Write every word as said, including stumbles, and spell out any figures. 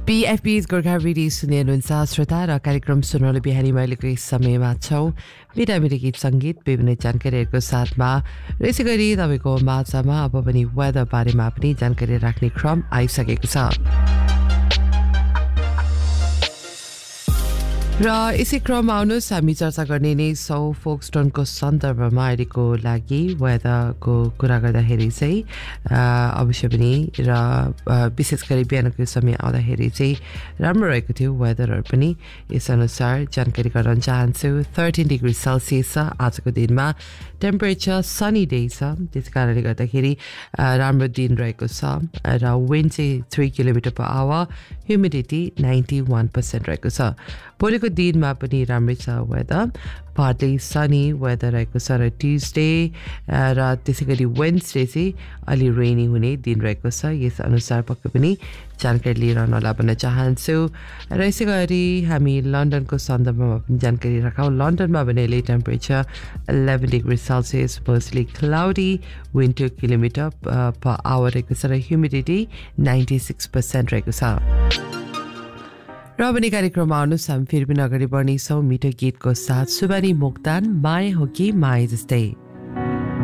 बीएफबी's Gorkha radio सुन्ने हुनुहुन्छ श्रोता र कार्यक्रम सुन्नले बिहानी महिलेको यस समयमा छौँ मिठा मिठा गीत सङ्गीत विभिन्न जानकारीहरूको साथमा र यसै गरी तपाईँको माझमा अब पनि वेदर बारेमा पनि जानकारी राख्ने क्रम आइसकेको छ र यसै क्रममा आउनुहोस् हामी चर्चा गर्ने नै सौ फोक्सटोनको सन्दर्भमा अहिलेको लागि वेदरको कुरा गर्दाखेरि चाहिँ अवश्य पनि र विशेष गरी बिहानको समय आउँदाखेरि चाहिँ राम्रो रहेको थियो वेदरहरू पनि यसअनुसार जानकारी गराउन चाहन्छु थर्टिन डिग्री सेल्सियस छ आजको दिनमा टेम्परेचर सनी डे छ त्यस कारणले गर्दाखेरि राम्रो दिन रहेको छ र विन्ड चाहिँ three kilometre per hour humidity ninety one percent रहेको छ भोलिको दिनमा पनि राम्रै छ वेदर पार्टली सनी वेदर रहेको छ र ट्युजडे र त्यसै गरी वेन्सडे चाहिँ अलि रेनी हुने दिन रहेको छ यस अनुसार पक्कै पनि जानकारी लिएर आउनलाई भन्न चाहन्छु र यसै गरी हामी लन्डनको सन्दर्भमा पनि जानकारी राखौँ लन्डनमा भने अहिले temperature eleven degree Celsius mostly cloudy wind two kilometre per hour रहेको छ र ह्युमिडिटी नाइन्टी सिक्स पर्सेन्ट रहेको छ र पनि कार्यक्रममा आउनुहोस् हामी फेरि पनि अगाडि बढ्नेछौँ मिठो गीतको साथ सुबानी मोक्तान माया हो कि माया जस्तै